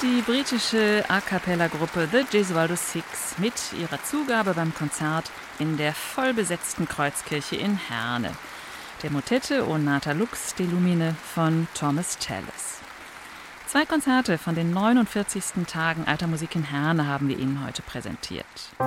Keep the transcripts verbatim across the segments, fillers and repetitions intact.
die britische A-Cappella-Gruppe The Gesualdo Six mit ihrer Zugabe beim Konzert in der vollbesetzten Kreuzkirche in Herne, der Motette O Nata Lux de Lumine von Thomas Tallis. Zwei Konzerte von den neunundvierzigsten Tagen Alter Musik in Herne haben wir Ihnen heute präsentiert.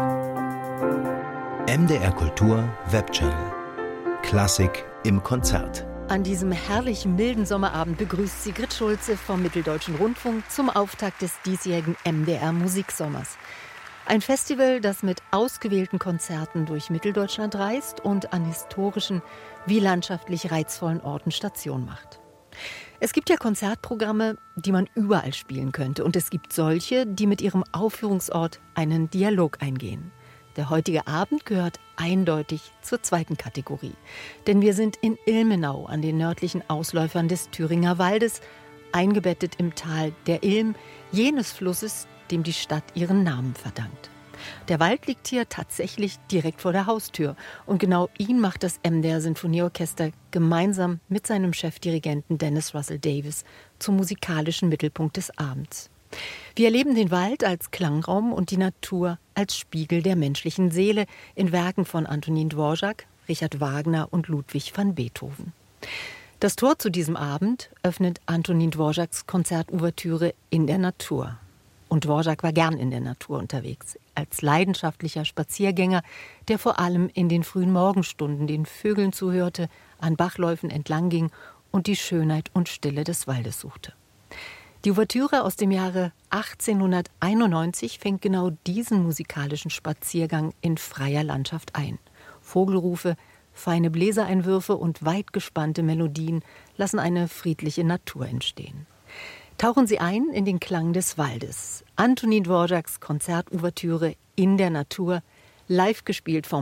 M D R Kultur Webchannel. Klassik im Konzert. An diesem herrlichen milden Sommerabend begrüßt Sigrid Schulze vom Mitteldeutschen Rundfunk zum Auftakt des diesjährigen M D R Musiksommers. Ein Festival, das mit ausgewählten Konzerten durch Mitteldeutschland reist und an historischen wie landschaftlich reizvollen Orten Station macht. Es gibt ja Konzertprogramme, die man überall spielen könnte. Und es gibt solche, die mit ihrem Aufführungsort einen Dialog eingehen. Der heutige Abend gehört eindeutig zur zweiten Kategorie. Denn wir sind in Ilmenau an den nördlichen Ausläufern des Thüringer Waldes, eingebettet im Tal der Ilm, jenes Flusses, dem die Stadt ihren Namen verdankt. Der Wald liegt hier tatsächlich direkt vor der Haustür. Und genau ihn macht das M D R Sinfonieorchester gemeinsam mit seinem Chefdirigenten Dennis Russell Davies zum musikalischen Mittelpunkt des Abends. Wir erleben den Wald als Klangraum und die Natur als Spiegel der menschlichen Seele in Werken von Antonin Dvorak, Richard Wagner und Ludwig van Beethoven. Das Tor zu diesem Abend öffnet Antonin Dvoraks Konzertouvertüre In der Natur. Und Dvorak war gern in der Natur unterwegs, als leidenschaftlicher Spaziergänger, der vor allem in den frühen Morgenstunden den Vögeln zuhörte, an Bachläufen entlang ging und die Schönheit und Stille des Waldes suchte. Die Ouvertüre aus dem Jahre achtzehnhunderteinundneunzig fängt genau diesen musikalischen Spaziergang in freier Landschaft ein. Vogelrufe, feine Bläsereinwürfe und weit gespannte Melodien lassen eine friedliche Natur entstehen. Tauchen Sie ein in den Klang des Waldes. Antonin Dvoraks Konzertouvertüre In der Natur, live gespielt vom